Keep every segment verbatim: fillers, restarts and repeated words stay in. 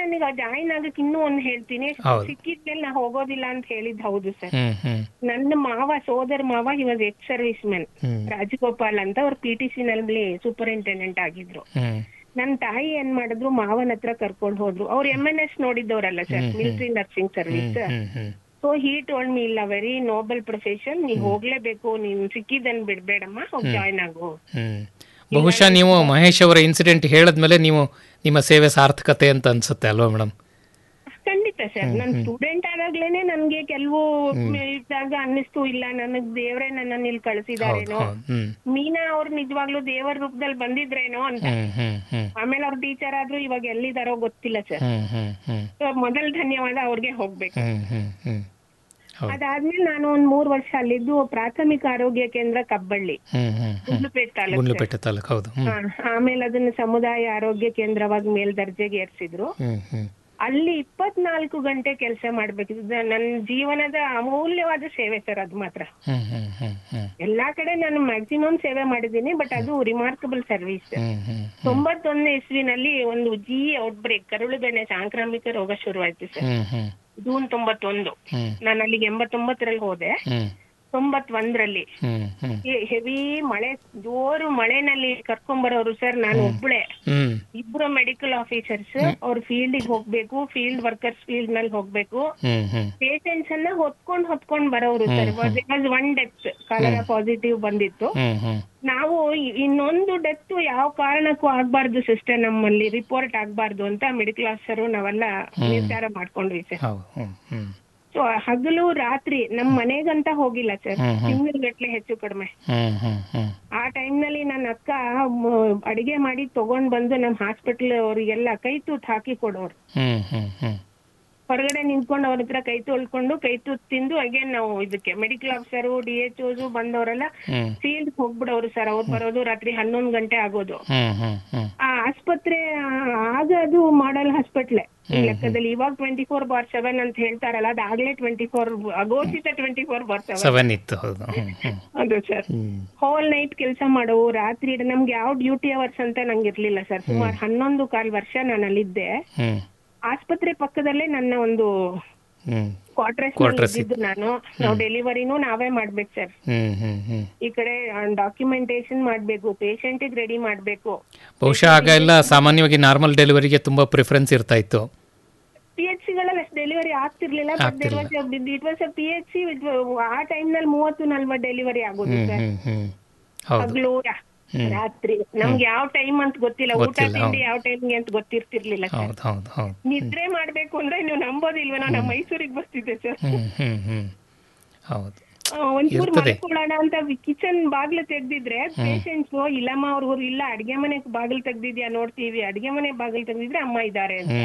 ನನಗೆ ಜಾಯಿನ್ ಆಗಕ್ಕೆ ಇನ್ನೂ ಒಂದ್ ಹೇಳ್ತೀನಿ, ಸಿಕ್ಕಿದ್ಮೇಲೆ ನಾ ಹೋಗೋದಿಲ್ಲ ಅಂತ ಹೇಳಿದ್ ಹೌದು ಸರ್. ನನ್ನ ಮಾವ ಸೋದರ ಮಾವ ಇವಾಗ ಎಕ್ಸ್ ಸರ್ವಿಸ್ ಮೆನ್ ರಾಜಗೋಪಾಲ್ ಅಂತ, ಅವ್ರು ಪಿ ಟಿ ಸಿ ನಲ್ಲಿ ಸೂಪರಿಂಟೆಂಡೆಂಟ್ ಆಗಿದ್ರು. ನನ್ ತಾಯಿ ಏನ್ ಮಾಡಿದ್ರು, ಮಾವನ ಹತ್ರ ಕರ್ಕೊಂಡ್ ಹೋದ್ರು. ಅವ್ರು M N S ನೋಡಿದ್ದವ್ರಲ್ಲ sir, military nursing service. So he told me, ಇಲ್ಲ ವೆರಿ ನೋಬಲ್ ಪ್ರೊಫೆಷನ್, ನೀ ಹೋಗ್ಲೇಬೇಕು, ನೀನ್ ಸಿಕ್ಕಿದನ್ ಬಿಡ್ಬೇಡಮ್ಮ, ಹೋಗಿ ಜಾಯ್ನ್ ಆಗು. ಬಹುಶಃ ನೀವು ಮಹೇಶ್ ಅವರ ಇನ್ಸಿಡೆಂಟ್ ಹೇಳದ್ಮೇಲೆ ನೀವು ನಿಮ್ಮ ಸೇವೆ ಸಾರ್ಥಕತೆ ಅಂತ ಅನ್ಸುತ್ತೆ ಅಲ್ವಾ ಮೇಡಮ್? ಖಂಡಿತ ಸರ್. ನನ್ ಸ್ಟೂಡೆಂಟ್ ಆದಾಗ್ಲೇನೆ ನನ್ಗೆ ಕೆಲವು ಇದ್ದಾಗ ಅನ್ನಿಸ್ತು, ಇಲ್ಲ ನನಗ್ ದೇವ್ರೆ ನನ್ನ ಇಲ್ಲಿ ಕಳ್ಸಿದಾರೇನೋ, ಮೀನಾ ಅವ್ರು ನಿಜವಾಗ್ಲೂ ದೇವರ ರೂಪದಲ್ಲಿ ಬಂದಿದ್ರೇನೋ ಅಂತ. ಆಮೇಲೆ ಅವ್ರ ಟೀಚರ್ ಆದ್ರೂ ಇವಾಗ ಎಲ್ಲಿದಾರೋ ಗೊತ್ತಿಲ್ಲ ಸರ್. ಮೊದಲ ಧನ್ಯವಾದ ಅವ್ರಿಗೆ ಹೋಗ್ಬೇಕು. ಅದಾದ್ಮೇಲೆ ನಾನು ಒಂದ್ ಮೂರ್ ವರ್ಷ ಅಲ್ಲಿದ್ದು ಪ್ರಾಥಮಿಕ ಆರೋಗ್ಯ ಕೇಂದ್ರ ಕಬ್ಬಳ್ಳಿ, ಗುಂಡ್ಲುಪೇಟೆ ತಾಲೂಕು. ಆಮೇಲೆ ಅದನ್ನ ಸಮುದಾಯ ಆರೋಗ್ಯ ಕೇಂದ್ರವಾಗಿ ಮೇಲ್ದರ್ಜೆಗೆ ಏರ್ಸಿದ್ರು. ಅಲ್ಲಿ ಇಪ್ಪತ್ನಾಲ್ಕು ಗಂಟೆ ಕೆಲಸ ಮಾಡ್ಬೇಕಿದ್ದು. ನನ್ನ ಜೀವನದ ಅಮೂಲ್ಯವಾದ ಸೇವೆ ಸರ್ ಅದು ಮಾತ್ರ. ಎಲ್ಲಾ ಕಡೆ ನಾನು ಮ್ಯಾಕ್ಸಿಮಮ್ ಸೇವೆ ಮಾಡಿದ್ದೀನಿ, ಬಟ್ ಅದು ರಿಮಾರ್ಕಬಲ್ ಸರ್ವಿಸ್. ತೊಂಬತ್ತೊಂದನೇ ಇಸ್ವಿನಲ್ಲಿ ಒಂದು ಜಿ ಔಟ್ ಬ್ರೇಕ್, ಕರುಳುಬೆನೆ ಸಾಂಕ್ರಾಮಿಕ ರೋಗ ಶುರುವಾಯ್ತು ಸರ್, ಜೂನ್ ತೊಂಬತ್ತೊಂದು. ನಾನು ಅಲ್ಲಿಗೆ ಎಂಬತ್ತೊಂಬತ್ತರಲ್ಲಿ ಹೋದೆ. ತೊಂಬತ್ತೊಂದರಲ್ಲಿ ಹೆವಿ ಮಳೆ, ಜೋರು ಮಳೆನಲ್ಲಿ ಕರ್ಕೊಂಬರೋರು ಸರ್. ನಾನು ಒಬ್ಳೆ, ಇಬ್ರು ಮೆಡಿಕಲ್ ಆಫೀಸರ್ಸ್, ಅವ್ರು ಫೀಲ್ಡ್ ಹೋಗ್ಬೇಕು, ಫೀಲ್ಡ್ ವರ್ಕರ್ಸ್ ಫೀಲ್ಡ್ ನಲ್ಲಿ ಹೋಗ್ಬೇಕು. ಪೇಷಂಟ್ಸ್ ಅನ್ನ ಹೊತ್ಕೊಂಡ್ ಹೊತ್ಕೊಂಡ್ ಬರೋರು sir. One death cholera positive ಬಂದಿತ್ತು. ನಾವು ಇನ್ನೊಂದು ಡೆತ್ ಯಾವ ಕಾರಣಕ್ಕೂ ಆಗ್ಬಾರ್ದು ಸಿಸ್ಟರ್, ನಮ್ಮಲ್ಲಿ ರಿಪೋರ್ಟ್ ಆಗ್ಬಾರ್ದು ಅಂತ ಮೆಡಿಕಲ್ ಆಫೀಸರ್ ನಾವೆಲ್ಲ ನಿರ್ಧಾರ ಮಾಡ್ಕೊಂಡ್ವಿ ಸರ್. ಸೊ ಹಗಲು ರಾತ್ರಿ ನಮ್ ಮನೆಗಂತ ಹೋಗಿಲ್ಲ ಸರ್, ತಿಂಗಳ ಗಟ್ಲೆ ಹೆಚ್ಚು ಕಡಿಮೆ. ಆ ಟೈಮ್ ನಲ್ಲಿ ನನ್ನ ಅಕ್ಕ ಅಡಿಗೆ ಮಾಡಿ ತಗೊಂಡ್ ಬಂದು ನಮ್ ಹಾಸ್ಪಿಟಲ್ ಅವ್ರಿಗೆಲ್ಲ ಕೈ ತೂತ್ ಹಾಕಿ ಕೊಡೋರು. ಹೊರಗಡೆ ನಿಂತ್ಕೊಂಡು ಅವ್ರ ಹತ್ರ ಕೈ ತೊಳ್ಕೊಂಡು ಕೈ ತೂತ್ ತಿಂದು ಅಗೇನ್ ನಾವು ಇದಕ್ಕೆ ಮೆಡಿಕಲ್ ಆಫೀಸರ್, ಡಿ ಎಚ್ ಓಸ್ ಬಂದವರೆಲ್ಲ ಫೀಲ್ಡ್ ಹೋಗ್ಬಿಡೋರು ಸರ್. ಅವ್ರು ಬರೋದು ರಾತ್ರಿ ಹನ್ನೊಂದು ಗಂಟೆ ಆಗೋದು. ಆ ಆಸ್ಪತ್ರೆ ಆಗ ಅದು ಮಾಡಲ್ ಹಾಸ್ಪಿಟ್ಲೆ ಲೆಕ್ಕದಲ್ಲಿ. ಇವಾಗ ಟ್ವೆಂಟಿ ಫೋರ್ ಬಾರ್ ಸೆವೆನ್ ಅಂತ ಹೇಳ್ತಾರಲ್ಲ, ಅದಾಗ್ಲೇ twenty four ಅಘೋಷಿತ twenty four bar seven ಇತ್ತು. ಅದು ಸರ್ ಹೋಲ್ ನೈಟ್ ಕೆಲಸ ಮಾಡೋವು, ರಾತ್ರಿ. ನಮ್ಗೆ ಯಾವ ಡ್ಯೂಟಿ ಅವರ್ಸ್ ಅಂತ ನಂಗೆ ಇರ್ಲಿಲ್ಲ ಸರ್. ಸುಮಾರು ಹನ್ನೊಂದು ಕಾಲ್ ವರ್ಷ ನಾನು ಅಲ್ಲಿದ್ದೆ. ಆಸ್ಪತ್ರೆ ಪಕ್ಕದಲ್ಲೇ ನನ್ನ ಒಂದು ಕ್ವಾರ್ಟರ್ಸ್ ಇದ್ದು ನಾನು. ನಾವು ಡೆಲಿವರಿನೂ ನಾವೇ ಮಾಡ್ಬೇಕು ಸರ್. ಈ ಕಡೆ ಡಾಕ್ಯುಮೆಂಟೇಶನ್ ಮಾಡ್ಬೇಕು, ಪೇಷಂಟ್ ರೆಡಿ ಮಾಡ್ಬೇಕು. ಬಹುಶಃ ಆಗ ಎಲ್ಲ ಸಾಮಾನ್ಯವಾಗಿ ನಾರ್ಮಲ್ ಡೆಲಿವರಿಗೆ ತುಂಬಾ ಪ್ರಿಫರೆನ್ಸ್ ಇರ್ತಾ ಇತ್ತು. ಪಿ ಎಚ್ ಸಿಗಳಲ್ಲಿ ಅಷ್ಟು ಡೆಲಿವರಿ ಆಗ್ತಿರ್ಲಿಲ್ಲ. But it was P H C. ಆ ಟೈಮ್ ನಲ್ಲಿ ಮೂವತ್ತು ನಲ್ವತ್ತು ಡೆಲಿವರಿ ಆಗೋದು ಸರ್, ಹಗ್ಲು ರಾತ್ರಿ. ನಮ್ಗೆ ಯಾವ ಟೈಮ್ ಅಂತ ಗೊತ್ತಿಲ್ಲ, ಊಟ ತಿಂಡಿ ಯಾವ ಟೈಮ್ಗೆ ಅಂತ ಗೊತ್ತಿರ್ತಿರ್ಲಿಲ್ಲ ಸರ್. ನಿದ್ರೆ ಮಾಡ್ಬೇಕು ಅಂದ್ರೆ ನೀವು ನಂಬೋದಿಲ್ವ, ನಾವು ನಮ್ಮ ಮೈಸೂರಿಗೆ ಬರ್ತಿದ್ದೆ ಸರ್. ಒಂಚೂರು ಮಲ್ಕೊಳ್ಳೋಣ ಅಂತ ಕಿಚನ್ ಬಾಗ್ಲು ತೆಗ್ದಿದ್ರೆ ಪೇಷಂಟ್ಸ್, ಇಲ್ಲಮ್ಮ ಅವ್ರಿಗೂ ಇಲ್ಲ ಅಡ್ಗೆ ಮನೆ ಬಾಗಿಲು ತೆಗ್ದಿದ್ಯಾ ನೋಡ್ತೀವಿ, ಅಡ್ಗೆ ಮನೆ ಬಾಗಿಲು ತೆಗ್ದಿದ್ರೆ ಅಮ್ಮ ಇದಾರೆ ಅಂತ.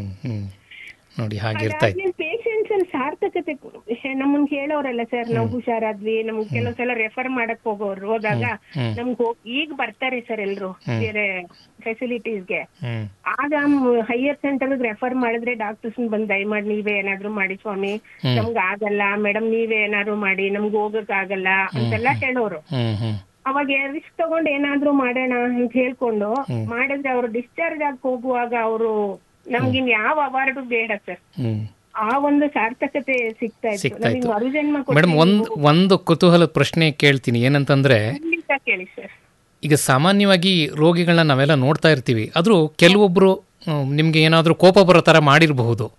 ಪೇಷಂಟ್ಸ್ ಅಲ್ಲಿ ಸಾರ್ಥಕತೆ ನಮ್ಮನ್ ಹೇಳೋರಲ್ಲ ಸರ್. ನಾವು ಹುಷಾರಾದ್ವಿ, ನಮ್ಗೆ ಕೆಲವು ಸಲ ರೆಫರ್ ಮಾಡಕ್ ಹೋಗೋರು ಹೋದಾಗ ನಮ್ಗೆ ಈಗ ಬರ್ತಾರೆ ಸರ್ ಎಲ್ರು ಬೇರೆ ಫೆಸಿಲಿಟೀಸ್ಗೆ. ಆಗ ಹೈಯರ್ ಸೆಂಟರ್ ರೆಫರ್ ಮಾಡಿದ್ರೆ ಡಾಕ್ಟರ್ಸ್ ಬಂದ್ ದಯಮಾಡಿ ನೀವೇ ಏನಾದ್ರು ಮಾಡಿ ಸ್ವಾಮಿ, ನಮ್ಗ್ ಆಗಲ್ಲ ಮೇಡಮ್, ನೀವೇ ಏನಾದ್ರು ಮಾಡಿ, ನಮ್ಗ್ ಹೋಗಕ್ ಆಗಲ್ಲ ಅಂತೆಲ್ಲ ಹೇಳೋರು. ಅವಾಗ ರಿಸ್ಕ್ ತಗೊಂಡ್ ಏನಾದ್ರು ಮಾಡೋಣ ಅಂತ ಹೇಳ್ಕೊಂಡು ಮಾಡಿದ್ರೆ ಅವ್ರು ಡಿಸ್ಚಾರ್ಜ್ ಆಗಿ ಹೋಗುವಾಗ ಅವರು ನಮ್ಗಿನ್ ಯಾವ ಅವಾರ್ಡು ಬೇಡ ಸರ್, ಆ ಒಂದು ಸಾರ್ಥಕತೆ ಸಿಗ್ತಾ ಇತ್ತು. ಮರುಜನ್ಮ. ಮೇಡಮ್, ಒಂದು ಒಂದು ಕುತೂಹಲದ ಪ್ರಶ್ನೆ ಕೇಳ್ತೀನಿ. ಏನಂತಂದ್ರೆ, ಕೇಳಿ ಸರ್. ಈಗ ಸಾಮಾನ್ಯವಾಗಿ ರೋಗಿಗಳನ್ನ ನಾವೆಲ್ಲ ನೋಡ್ತಾ ಇರ್ತೀವಿ, ಆದ್ರೂ ಕೆಲವೊಬ್ರು ನಿಮ್ಗೆ ಏನಾದ್ರೂ ಕೋಪ ಬರೋ ತರ ಮಾಡಿರಬಹುದು.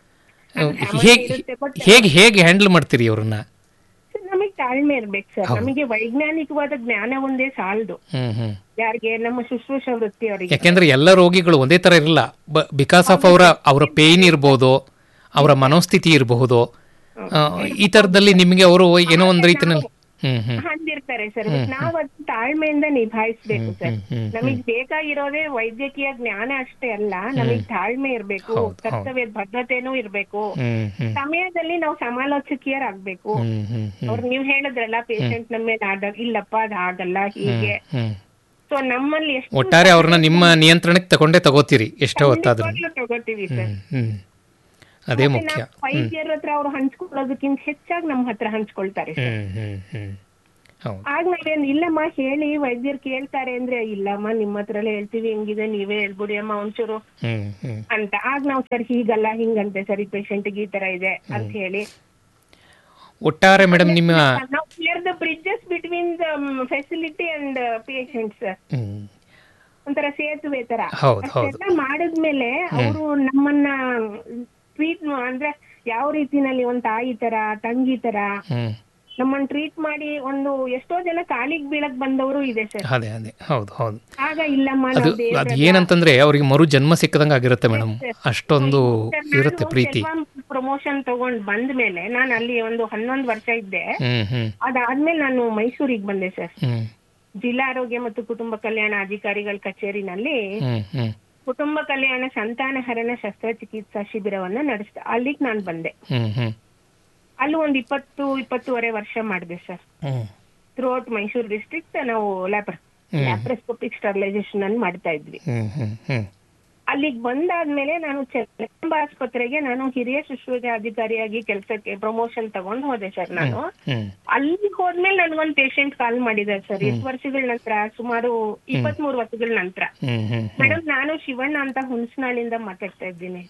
ಹೇಗೆ ಹೇಗೆ ಹ್ಯಾಂಡಲ್ ಮಾಡ್ತೀರಿ ಅವ್ರನ್ನ? ನಮಗೆ ತಾಳ್ಮೆ ಇರ್ಬೇಕು ಸರ್. ನಮಗೆ ವೈಜ್ಞಾನಿಕವಾದ ಜ್ಞಾನ ಒಂದೇ ಸಾಲದು ಯಾರಿಗೆ, ನಮ್ಮ ಶುಶ್ರೂಷಾ ವೃತ್ತಿ ಅವರಿಗೆ. ಯಾಕೆಂದ್ರೆ ಎಲ್ಲ ರೋಗಿಗಳು ಒಂದೇ ತರ ಇರಲ್ಲ. ಬಿಕಾಸ್ ಆಫ್ ಅವರ ಅವರ ಪೇಯ್ನ್ ಇರಬಹುದು, ಅವರ ಮನೋಸ್ಥಿತಿ ಇರಬಹುದು. ಈ ತರದಲ್ಲಿ ನಿಮಗೆ ಅವರು ಏನೋ ಒಂದು ರೀತಿಯಲ್ಲಿ ಹಂದಿರ್ತಾರೆ ಸರ್. ನಾವ್ ಅದ್ ತಾಳ್ಮೆಯಿಂದ ನಿಭಾಯಿಸ್ಬೇಕು ಸರ್. ನಮಗ್ ಬೇಕಾಗಿರೋದೇ ವೈದ್ಯಕೀಯ ಜ್ಞಾನ ಅಷ್ಟೇ ಅಲ್ಲ, ನಮಗ್ ತಾಳ್ಮೆ ಇರ್ಬೇಕು, ಕರ್ತವ್ಯದ ಬದ್ಧತೆನೂ ಇರ್ಬೇಕು. ಸಮಯದಲ್ಲಿ ನಾವು ಸಮಾಲೋಚಕಿಯರಾಗ್ಬೇಕು. ಅವ್ರು ನೀವ್ ಹೇಳಿದ್ರಲ್ಲ ಪೇಷಂಟ್ ನಮ್ಮ ಮೇಲೆ ಆದಾಗ, ಇಲ್ಲಪ್ಪ ಅದ್ ಆಗಲ್ಲ ಹೀಗೆ. ಸೊ ನಮ್ಮಲ್ಲಿ ಎಷ್ಟು ಒಟ್ಟಾರೆ ಅವ್ರನ್ನ ನಿಮ್ಮ ನಿಯಂತ್ರಣಕ್ಕೆ ತಗೊಂಡೇ ತಗೋತೀರಿ ಎಷ್ಟೋ ಹೊತ್ತಾದ್ರೂ ತಗೋತೀವಿ ಸರ್. ಅದೇ ಮುಖ್ಯ. ವೈದ್ಯರ ಹತ್ರ ಅವ್ರು ಹಂಚ್ಕೊಳ್ಳೋದಕ್ಕಿಂತ ಹೆಚ್ಚಾಗಿ ನಮ್ಮ ಹತ್ರ ಹಂಚ್ಕೊಳ್ತಾರೆ. ಆಗ ನಾವೇನ್ ಇಲ್ಲಮ್ಮ ಹೇಳಿ ವೈದ್ಯರು ಕೇಳ್ತಾರೆ ಅಂದ್ರೆ ಇಲ್ಲಮ್ಮ ನಿಮ್ಮ ಹತ್ರ ಹೇಳ್ತೀವಿ ಹೆಂಗಿದೆ ನೀವೇ ಹೇಳ್ಬಿಡಿ ಅಮ್ಮ ಒಂಚೂರು ಅಂತ. ಆಗ ನಾವು ಸರ್ ಹೀಗಲ್ಲ ಹಿಂಗಂತೆ ಸರಿ ಪೇಷಂಟ್ಗೆ ಈ ತರ ಇದೆ ಅಂತ ಹೇಳಿ ಒಟ್ಟಾರೆ ಮೇಡಮ್ ನಿಮ್ಮ ನಾವು clear the bridges between the facility and patients, ಒಂಥರ ಸೇತುವೆ ತರ ಅಷ್ಟೆಲ್ಲ ಮಾಡಿದ್ಮೇಲೆ ಅವರು ನಮ್ಮನ್ನ ಟ್ರೀಟ್ ಅಂದ್ರೆ ಯಾವ ರೀತಿನಲ್ಲಿ ಒಂದ್ ತಾಯಿ ತರ ತಂಗಿ ತರ ನಮ್ಮನ್ನ ಟ್ರೀಟ್ ಮಾಡಿ ಒಂದು ಎಷ್ಟೋ ಜನ ಕಾಲಿಗೆ ಬೀಳಕ್ ಬಂದವರು ಇದೆ ಸರ್. ಅದೇ ಅದೇ ಹೌದು ಹೌದು. ಆಗ ಇಲ್ಲಮ್ಮ ಅದು ಅದು ಏನಂತಂದ್ರೆ ಅವ್ರಿಗೆ ಮರು ಜನ್ಮ ಸಿಕ್ಕದಂಗ ಆಗಿರುತ್ತೆ ಮೇಡಮ್, ಅಷ್ಟೊಂದು ಇರುತ್ತೆ ಪ್ರೀತಿ. ಪ್ರಮೋಷನ್ ತಗೊಂಡ್ ಬಂದ ಮೇಲೆ ನಾನು ಅಲ್ಲಿ ಒಂದು ಹನ್ನೊಂದು ವರ್ಷ ಇದ್ದೆ. ಅದಾದ್ಮೇಲೆ ನಾನು ಮೈಸೂರಿಗೆ ಬಂದೆ ಸರ್. ಜಿಲ್ಲಾ ಆರೋಗ್ಯ ಮತ್ತು ಕುಟುಂಬ ಕಲ್ಯಾಣ ಅಧಿಕಾರಿಗಳ ಕಚೇರಿನಲ್ಲಿ ಕುಟುಂಬ ಕಲ್ಯಾಣ ಸಂತಾನಹರಣ ಶಸ್ತ್ರಚಿಕಿತ್ಸಾ ಶಿಬಿರವನ್ನ ನಡೆಸ್ತಾ ಅಲ್ಲಿಗೆ ನಾನು ಬಂದೆ. ಅಲ್ಲಿ ಒಂದು ಇಪ್ಪತ್ತು ಇಪ್ಪತ್ತೂವರೆ ವರ್ಷ ಮಾಡಿದೆ ಸರ್. ಥ್ರೂಔಟ್ ಮೈಸೂರು ಡಿಸ್ಟ್ರಿಕ್ಟ್ ನಾವು ಲ್ಯಾಪ್ರ ಲ್ಯಾಪ್ರೋಸ್ಕೋಪಿಕ್ ಸ್ಟರ್ಲೈಸೇಷನ್ ಅನ್ನು ಮಾಡ್ತಾ ಇದ್ವಿ. ಅಲ್ಲಿಗೆ ಬಂದಾದ್ಮೇಲೆ ನಾನು ಚೆನ್ನಂಬ ಆಸ್ಪತ್ರೆಗೆ ನಾನು ಹಿರಿಯ ಶುಶ್ರೂಷಾ ಅಧಿಕಾರಿಯಾಗಿ ಕೆಲಸಕ್ಕೆ ಪ್ರಮೋಷನ್ ತಗೊಂಡ್ ಹೋದೆ ಸರ್. ನಾನು ಅಲ್ಲಿಗೆ ಹೋದ್ಮೇಲೆ ನನ್ಗೊಂದ್ ಪೇಷಂಟ್ ಕಾಲ್ ಮಾಡಿದ್ದಾರೆ ಸರ್. ಎಷ್ಟು ವರ್ಷಗಳ ನಂತರ, ಸುಮಾರು ಇಪ್ಪತ್ತ್ ಮೂರು ವರ್ಷಗಳ ನಂತರ. ಮೇಡಮ್ ನಾನು ಶಿವಣ್ಣ ಅಂತ ಹುಣಸನಾಳಿಂದ ಮಾತಾಡ್ತಾ ಇದ್ದೀನಿ.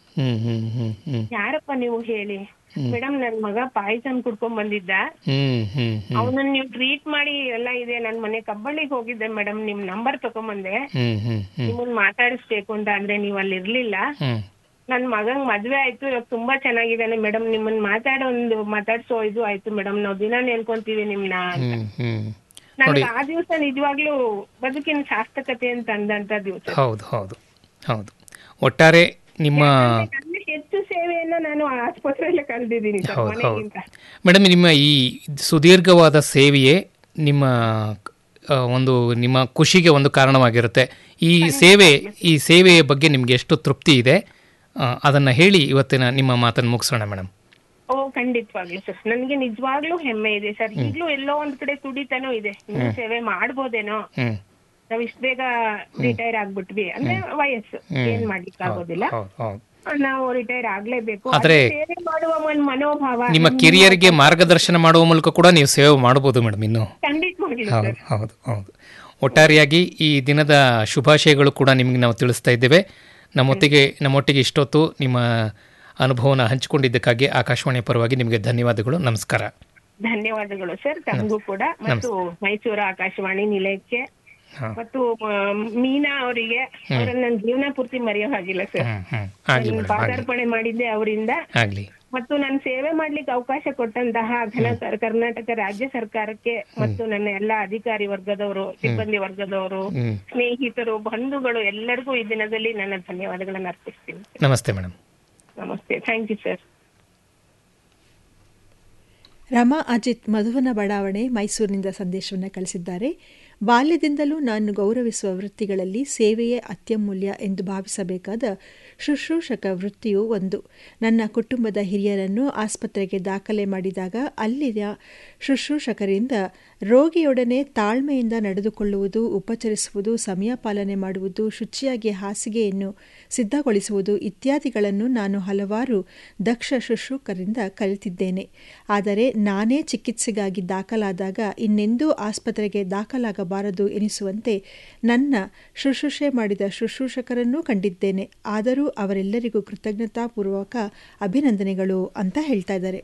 ಯಾರಪ್ಪ ನೀವು ಹೇಳಿ? ಮೇಡಮ್ ನನ್ ಮಗ ಪಾಯ್ಸನ್ ಕುಡ್ಕೊಂಡ್ ಬಂದಿದ್ದ, ಅವನನ್ನ ನೀವು ಟ್ರೀಟ್ ಮಾಡಿ ಎಲ್ಲ ಇದೆ. ನನ್ ಮನೆ ಕಬ್ಬಳ್ಳಿಗೆ ಹೋಗಿದ್ದೆ ಮೇಡಮ್, ನಿಮ್ ನಂಬರ್ ತಗೊಂಬಂದೆ ನಿಮ್ಮನ್ ಮಾತಾಡಿಸ್ಬೇಕು ಅಂತ. ಅಂದ್ರೆ ನೀವ್ ಅಲ್ಲಿ ಇರ್ಲಿಲ್ಲ. ನನ್ ಮಗಂಗ್ ಮದ್ವೆ ಆಯ್ತು, ಇವಾಗ ತುಂಬಾ ಚೆನ್ನಾಗಿದ್ದಾನೆ ಮೇಡಮ್. ನಿಮ್ಮನ್ ಮಾತಾಡೋ ಒಂದು ಮಾತಾಡ್ಸೋ ಇದು ಆಯ್ತು ಮೇಡಮ್, ನಾವ್ ದಿನ ನೆನ್ಕೊಂತೀವಿ ನಿಮ್ನ ಅಂತ. ನನ್ಗೆ ಆ ದಿವಸ ನಿಜವಾಗ್ಲೂ ಬದುಕಿನ ಸಾರ್ಥಕತೆ ಅಂತ ಅಂದಂತ ದಿವಸ. ಹೌದು ಹೌದು ಹೌದು. ಒಟ್ಟಾರೆ ನಿಮ್ಮ ಹೆಚ್ಚು ಸೇವೆಯನ್ನ ನಾನು ಆಸ್ಪತ್ರೆಯಲ್ಲೇ ಕಳೆದಿದ್ದೀನಿ ಮನೆಗಿಂತ. ಮೇಡಮ್, ನಿಮ್ಮ ಈ ಸುದೀರ್ಘವಾದ ಸೇವೆಯೇ ನಿಮ್ಮ ಒಂದು ನಿಮ್ಮ ಖುಷಿಗೆ ಒಂದು ಕಾರಣವಾಗಿರುತ್ತೆ. ಈ ಸೇವೆ ಈ ಸೇವೆಯ ಬಗ್ಗೆ ನಿಮ್ಗೆ ಎಷ್ಟು ತೃಪ್ತಿ ಇದೆ ಅದನ್ನ ಹೇಳಿ ಇವತ್ತಿನ ನಿಮ್ಮ ಮಾತನ್ನು ಮುಗಿಸೋಣ ಮೇಡಮ್. ಓ ಖಂಡಿತವಾಗ್ಲು ಸರ್, ನನ್ಗೆ ನಿಜವಾಗ್ಲೂ ಹೆಮ್ಮೆ ಇದೆ ಸರ್. ಈಗ್ಲೂ ಎಲ್ಲೋ ಒಂದ್ ಕಡೆ ತುಡಿತಾನೂ ಇದೆ, ಇನ್ನೂ ಸೇವೆ ಮಾಡ್ಬೋದೇನೋ, ನಾವ್ ಇಷ್ಟ ಬೇಗ ರಿಟೈರ್ ಆಗ್ಬಿಟ್ವಿ ಅಂದ್ರೆ ವಯಸ್ಸು ಏನ್ ಮಾಡ್ಲಿಕ್ಕೆ ಆಗೋದಿಲ್ಲ, ನಾವು ರಿಟೈರ್ ಆಗ್ಲೇಬೇಕು. ಸೇವೆ ಮಾಡುವ ಒಂದು ಮನೋಭಾವ, ನಿಮ್ಮ ಕಿರಿಯರಿಗೆ ಮಾರ್ಗದರ್ಶನ ಮಾಡುವ ಮೂಲಕ ಕೂಡ ನೀವು ಸೇವೆ ಮಾಡಬಹುದು ಮೇಡಮ್ ಇನ್ನು. ಖಂಡಿತವಾಗ್ಲೂ ಹೌದು ಹೌದು. ಒಟ್ಟಾರೆಯಾಗಿ ಈ ದಿನದ ಶುಭಾಶಯಗಳು ಕೂಡ ನಿಮ್ಗೆ ನಾವು ತಿಳಿಸ್ತಾ ಇದ್ದೇವೆ. ನಮ್ಮೊಟ್ಟಿಗೆ ನಮ್ಮೊಟ್ಟಿಗೆ ಇಷ್ಟೊತ್ತು ನಿಮ್ಮ ಅನುಭವನ ಹಂಚಿಕೊಂಡಿದ್ದಕ್ಕಾಗಿ ಆಕಾಶವಾಣಿ ಪರವಾಗಿ ನಿಮಗೆ ಧನ್ಯವಾದಗಳು. ನಮಸ್ಕಾರ. ಧನ್ಯವಾದಗಳು ಸರ್, ತಮಗೂ ಕೂಡ ಮತ್ತು ಮೈಸೂರು ಆಕಾಶವಾಣಿ ನಿಲಯಕ್ಕೆ ಮತ್ತು ಮೀನಾ ಅವರಿಗೆ ಅವರನ್ನ ನನ್ನ ಜೀವನ ಪೂರ್ತಿ ಮರೆಯೋ ಹಾಗಿಲ್ಲ ಸರ್. ಪಾದಾರ್ಪಣೆ ಮಾಡಿದ್ದೆ ಅವರಿಂದ. ಮತ್ತು ನಾನು ಸೇವೆ ಮಾಡ್ಲಿಕ್ಕೆ ಅವಕಾಶ ಕೊಟ್ಟಂತಹ ಕರ್ನಾಟಕ ರಾಜ್ಯ ಸರ್ಕಾರಕ್ಕೆ ಮತ್ತು ನನ್ನ ಎಲ್ಲ ಅಧಿಕಾರಿ ವರ್ಗದವರು, ಸಿಬ್ಬಂದಿ ವರ್ಗದವರು, ಸ್ನೇಹಿತರು, ಬಂಧುಗಳು ಎಲ್ಲರಿಗೂ ಈ ದಿನದಲ್ಲಿ ನನ್ನ ಧನ್ಯವಾದಗಳನ್ನು ಅರ್ಪಿಸ್ತೀನಿ. ನಮಸ್ತೆ ಮೇಡಮ್. ನಮಸ್ತೆ, thank you sir. Rama Ajit, ಮಧುವನ ಬಡಾವಣೆ, ಮೈಸೂರಿನಿಂದ ಸಂದೇಶವನ್ನು ಕಳಿಸಿದ್ದಾರೆ. ಬಾಲ್ಯದಿಂದಲೂ ನಾನು ಗೌರವಿಸುವ ವೃತ್ತಿಗಳಲ್ಲಿ ಸೇವೆಯೇ ಅತ್ಯಮೂಲ್ಯ ಎಂದು ಭಾವಿಸಬೇಕಾದ ಶುಶ್ರೂಷಕ ವೃತ್ತಿಯೂ ಒಂದು. ನನ್ನ ಕುಟುಂಬದ ಹಿರಿಯರನ್ನು ಆಸ್ಪತ್ರೆಗೆ ದಾಖಲೆ ಮಾಡಿದಾಗ ಅಲ್ಲಿನ ಶುಶ್ರೂಷಕರಿಂದ ರೋಗಿಯೊಡನೆ ತಾಳ್ಮೆಯಿಂದ ನಡೆದುಕೊಳ್ಳುವುದು, ಉಪಚರಿಸುವುದು, ಸಮಯ ಪಾಲನೆ ಮಾಡುವುದು, ಶುಚಿಯಾಗಿ ಹಾಸಿಗೆಯನ್ನು ಸಿದ್ಧಗೊಳಿಸುವುದು ಇತ್ಯಾದಿಗಳನ್ನು ನಾನು ಹಲವಾರು ದಕ್ಷ ಶುಶ್ರೂಷಕರಿಂದ ಕಲಿತಿದ್ದೇನೆ. ಆದರೆ ನಾನೇ ಚಿಕಿತ್ಸೆಗಾಗಿ ದಾಖಲಾದಾಗ ಇನ್ನೆಂದೂ ಆಸ್ಪತ್ರೆಗೆ ದಾಖಲಾಗಬಾರದು ಎನಿಸುವಂತೆ ನನ್ನ ಶುಶ್ರೂಷೆ ಮಾಡಿದ ಶುಶ್ರೂಷಕರನ್ನೂ ಕಂಡಿದ್ದೇನೆ. ಆದರೂ ಅವರೆಲ್ಲರಿಗೂ ಕೃತಜ್ಞತಾಪೂರ್ವಕ ಅಭಿನಂದನೆಗಳು ಅಂತ ಹೇಳ್ತಾ ಇದ್ದಾರೆ.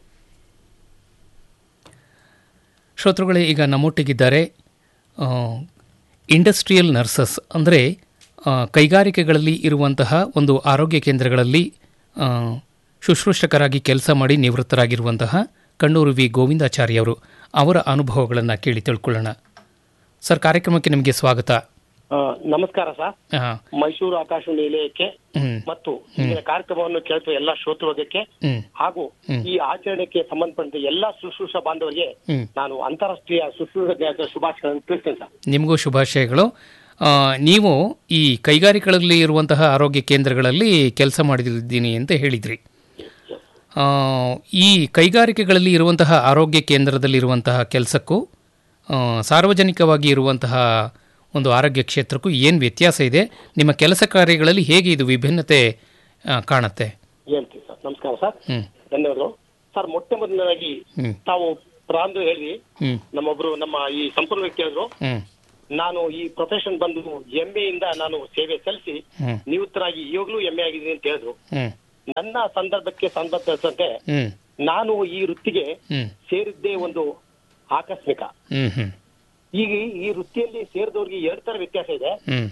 ಶ್ರೋತೃಗಳೇ, ಈಗ ನಮ್ಮೊಟ್ಟಿಗಿದ್ದಾರೆ ಇಂಡಸ್ಟ್ರಿಯಲ್ ನರ್ಸಸ್, ಅಂದರೆ ಕೈಗಾರಿಕೆಗಳಲ್ಲಿ ಇರುವಂತಹ ಒಂದು ಆರೋಗ್ಯ ಕೇಂದ್ರಗಳಲ್ಲಿ ಶುಶ್ರೂಷಕರಾಗಿ ಕೆಲಸ ಮಾಡಿ ನಿವೃತ್ತರಾಗಿರುವಂತಹ ಕಣ್ಣೂರು ವಿ ಗೋವಿಂದಾಚಾರ್ಯವರು. ಅವರ ಅನುಭವಗಳನ್ನು ಕೇಳಿ ತಿಳ್ಕೊಳ್ಳೋಣ. ಸರ್, ಕಾರ್ಯಕ್ರಮಕ್ಕೆ ನಿಮಗೆ ಸ್ವಾಗತ. ನಮಸ್ಕಾರ ಸರ್. ಮೈಸೂರು ಆಕಾಶವಾಣಿ ನಿಲಯಕ್ಕೆ ಮತ್ತು ಇಂದಿನ ಕಾರ್ಯಕ್ರಮವನ್ನು ಕೇಳ್ತಾ ಎಲ್ಲ ಶ್ರೋತೃವರ್ಗಕ್ಕೆ ಹಾಗೂ ಈ ಆಚರಣೆಗೆ ಸಂಬಂಧಪಟ್ಟ ಎಲ್ಲಾ ಶುಶ್ರೂಷಾ ಬಾಂಧವರಿಗೆ ನಾನು ಅಂತಾರಾಷ್ಟ್ರೀಯ ಶುಶ್ರೂಷಾ ದಿನದ ಶುಭಾಶಯಗಳನ್ನು ತಿಳಿಸ್ತೇನೆ ಸರ್. ನಿಮಗೂ ಶುಭಾಶಯಗಳು. ನೀವು ಈ ಕೈಗಾರಿಕೆಗಳಲ್ಲಿ ಇರುವಂತಹ ಆರೋಗ್ಯ ಕೇಂದ್ರಗಳಲ್ಲಿ ಕೆಲಸ ಮಾಡಿದ್ದೀನಿ ಅಂತ ಹೇಳಿದ್ರಿ. ಈ ಕೈಗಾರಿಕೆಗಳಲ್ಲಿ ಇರುವಂತಹ ಆರೋಗ್ಯ ಕೇಂದ್ರದಲ್ಲಿರುವಂತಹ ಕೆಲಸಕ್ಕೂ ಸಾರ್ವಜನಿಕವಾಗಿ ಇರುವಂತಹ ಒಂದು ಆರೋಗ್ಯ ಕ್ಷೇತ್ರಕ್ಕೂ ಏನು ವ್ಯತ್ಯಾಸ ಇದೆ? ನಿಮ್ಮ ಕೆಲಸ ಕಾರ್ಯಗಳಲ್ಲಿ ಹೇಗೆ ಇದು ವಿಭಿನ್ನತೆ ಕಾಣುತ್ತೆ? ಹೇಳ್ತೀವಿ ಸರ್. ನಮಸ್ಕಾರ ಸರ್, ಧನ್ಯವಾದಗಳು ಸರ್. ಮೊಟ್ಟ ಮೊದಲನೇದಾಗಿ ತಾವು ಪ್ರಾಂದು ಹೇಳಿ ನಮ್ಮೊಬ್ರು ನಮ್ಮ ಈ ಸಂಪೂರ್ಣ ವ್ಯಕ್ತಿ ಹೇಳಿದ್ರು, ನಾನು ಈ ಪ್ರೊಫೆಷನ್ ಬಂದು ಎಂ ಎ ಇಂದ ನಾನು ಸೇವೆ ಸಲ್ಲಿಸಿ ನಿವೃತ್ತರಾಗಿ ಇವಾಗ್ಲೂ ಎಂ ಎ ಆಗಿದ್ದೀನಿ ಅಂತ ಹೇಳಿದ್ರು. ನನ್ನ ಸಂದರ್ಭಕ್ಕೆ ಸಂಬಂಧಿಸಿದಂತೆ ನಾನು ಈ ವೃತ್ತಿಗೆ ಸೇರಿದ್ದೇ ಒಂದು ಆಕಸ್ಮಿಕ. ಈಗ ಈ ವೃತ್ತಿಯಲ್ಲಿ ಸೇರಿದವ್ರಿಗೆ ಎರಡು ತರ ವ್ಯತ್ಯಾಸ ಇದೆ.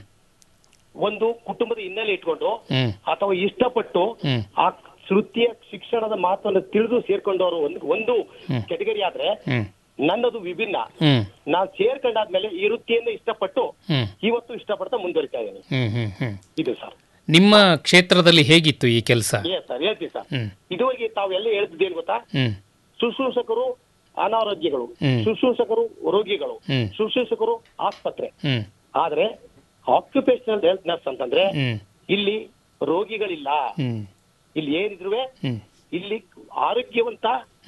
ಒಂದು ಕುಟುಂಬದ ಹಿನ್ನೆಲೆ ಇಟ್ಕೊಂಡು ಅಥವಾ ಇಷ್ಟಪಟ್ಟು ಆ ವೃತ್ತಿಯ ಶಿಕ್ಷಣದ ಮಹತ್ವವನ್ನು ತಿಳಿದು ಸೇರ್ಕೊಂಡವರು ಒಂದು ಒಂದು ಕೆಟಗರಿ ಆದ್ರೆ, ನನ್ನದು ವಿಭಿನ್ನ. ನಾನ್ ಸೇರ್ಕೊಂಡಾದ್ಮೇಲೆ ಈ ವೃತ್ತಿಯನ್ನು ಇಷ್ಟಪಟ್ಟು ಇವತ್ತು ಇಷ್ಟಪಡ್ತಾ ಮುಂದುವರಿತಾ ಇದ್ದೀನಿ. ಇದು ಸರ್ ನಿಮ್ಮ ಕ್ಷೇತ್ರದಲ್ಲಿ ಹೇಗಿತ್ತು ಈ ಕೆಲಸ? ಸರ್ ಹೇಳ್ತೀವಿ ಸರ್. ಇದುವರೆಗೆ ತಾವೆಲ್ಲ ಹೇಳ್ತಿದ್ದೇನು ಗೊತ್ತಾ, ಶುಶ್ರೂಷಕರು ಅನಾರೋಗ್ಯಗಳು, ಶುಶ್ರೂಷಕರು ರೋಗಿಗಳು, ಶುಶ್ರೂಷಕರು ಆಸ್ಪತ್ರೆ. ಆದ್ರೆ ಆಕ್ಯುಪೇಷನಲ್ ಹೆಲ್ತ್ ನರ್ಸ್ ಅಂತಂದ್ರೆ ಇಲ್ಲಿ ರೋಗಿಗಳಿಲ್ಲ, ಇಲ್ಲಿ ಏನಿದ್ರು ಇಲ್ಲಿ ಆರೋಗ್ಯವಂತ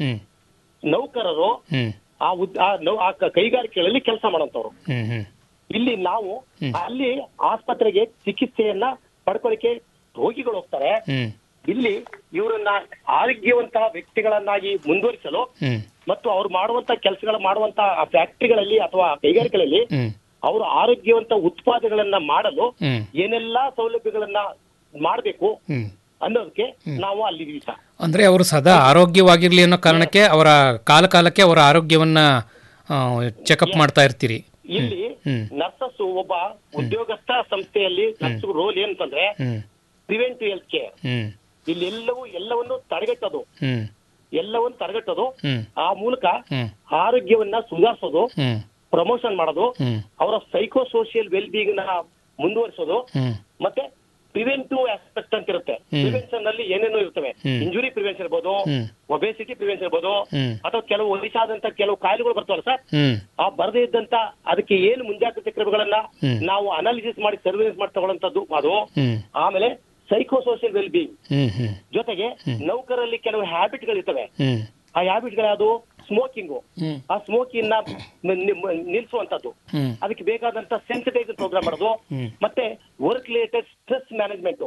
ನೌಕರರು ಆ ಆ ಕೈಗಾರಿಕೆಗಳಲ್ಲಿ ಕೆಲಸ ಮಾಡುವಂತವ್ರು. ಇಲ್ಲಿ ನಾವು ಅಲ್ಲಿ ಆಸ್ಪತ್ರೆಗೆ ಚಿಕಿತ್ಸೆಯನ್ನ ಪಡ್ಕೊಳ್ಳಿಕ್ಕೆ ರೋಗಿಗಳು ಹೋಗ್ತಾರೆ. ಇಲ್ಲಿ ಇವರನ್ನ ಆರೋಗ್ಯವಂತ ವ್ಯಕ್ತಿಗಳನ್ನಾಗಿ ಮುಂದುವರಿಸಲು ಮತ್ತು ಅವ್ರು ಮಾಡುವಂತ ಕೆಲಸಗಳ ಮಾಡುವಂತ ಫ್ಯಾಕ್ಟರಿಗಳಲ್ಲಿ ಅಥವಾ ಕೈಗಾರಿಕೆಗಳಲ್ಲಿ ಅವರು ಆರೋಗ್ಯವಂತ ಉತ್ಪಾದನೆಗಳನ್ನ ಮಾಡಲು ಏನೆಲ್ಲಾ ಸೌಲಭ್ಯಗಳನ್ನ ಮಾಡಬೇಕು ಅನ್ನೋದಕ್ಕೆ ನಾವು ಅಲ್ಲಿದ್ದೀವಿ ಸರ್. ಅಂದ್ರೆ ಅವರು ಸದಾ ಆರೋಗ್ಯವಾಗಿರ್ಲಿ ಅನ್ನೋ ಕಾರಣಕ್ಕೆ ಅವರ ಕಾಲ ಕಾಲಕ್ಕೆ ಅವರ ಆರೋಗ್ಯವನ್ನ ಚೆಕಪ್ ಮಾಡ್ತಾ ಇರ್ತೀರಿ. ಇಲ್ಲಿ ನರ್ಸಸ್ ಒಬ್ಬ ಉದ್ಯೋಗಸ್ಥ ಸಂಸ್ಥೆಯಲ್ಲಿ ನರ್ಸ್ ರೋಲ್ ಏನಂತಂದ್ರೆ ಪ್ರಿವೆಂಟಿವ್ ಹೆಲ್ತ್ ಕೇರ್. ಇಲ್ಲಿ ಎಲ್ಲವೂ ಎಲ್ಲವನ್ನು ತಡೆಗಟ್ಟೋದು, ಎಲ್ಲವನ್ನು ತಡೆಗಟ್ಟೋದು, ಆ ಮೂಲಕ ಆರೋಗ್ಯವನ್ನ ಸುಧಾರಿಸೋದು, ಪ್ರಮೋಷನ್ ಮಾಡೋದು, ಅವರ ಸೈಕೋ ಸೋಷಿಯಲ್ ವೆಲ್ ಬೀಯಿಂಗ್ ನ ಮುಂದುವರಿಸೋದು, ಮತ್ತೆ ಪ್ರಿವೆಂಟಿವ್ ಆಸ್ಪೆಕ್ಟ್ ಅಂತ ಇರುತ್ತೆ. ಪ್ರಿವೆನ್ಷನ್ ಅಲ್ಲಿ ಏನೇನೋ ಇರ್ತವೆ. ಇಂಜುರಿ ಪ್ರಿವೆನ್ಷನ್ ಇರ್ಬೋದು, ಒಬೆಸಿಟಿ ಪ್ರಿವೆನ್ಷನ್ ಇರ್ಬೋದು, ಅಥವಾ ಕೆಲವು ವಯಸ್ಸಾದಂತ ಕೆಲವು ಕಾಯಿಲೆಗಳು ಬರ್ತಾವಲ್ಲ ಸರ್, ಆ ಬರದೇ ಇದ್ದಂತ ಅದಕ್ಕೆ ಏನು ಮುಂಜಾಗ್ರತೆ ಕ್ರಮಗಳನ್ನ ನಾವು ಅನಾಲಿಸಿಸ್ ಮಾಡಿ ಸರ್ವಿಲೆನ್ಸ್ ಮಾಡಿ ತಗೊಳ್ಳಂತದ್ದು ಅದು. ಆಮೇಲೆ ಸೈಕೋ ಸೋಷಿಯಲ್ ವೆಲ್ ಬೀಯಿಂಗ್ ಜೊತೆಗೆ ನೌಕರಲ್ಲಿ ಕೆಲವು ಹ್ಯಾಬಿಟ್ ಗಳಿರ್ತವೆ. ಆ ಹ್ಯಾಬಿಟ್ ಗಳು ಸ್ಮೋಕಿಂಗು, ಆ ಸ್ಮೋಕಿಂಗ್ ನಿಲ್ಸುವಂತದ್ದು, ಅದಕ್ಕೆ ಬೇಕಾದಂತ ಸೆನ್ಸಿಟೈಸರ್ ಪ್ರೋಗ್ರಾಮ್ ಮಾಡೋದು, ಮತ್ತೆ ವರ್ಕ್ ರಿಲೇಟೆಡ್ ಸ್ಟ್ರೆಸ್ ಮ್ಯಾನೇಜ್ಮೆಂಟ್.